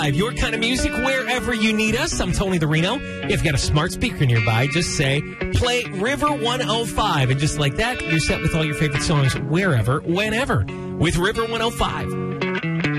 Your kind of music wherever you need us. I'm Tony the Reno. If you've got a smart speaker nearby, just say, play River 105. And just like that, you're set with all your favorite songs wherever, whenever. With River 105.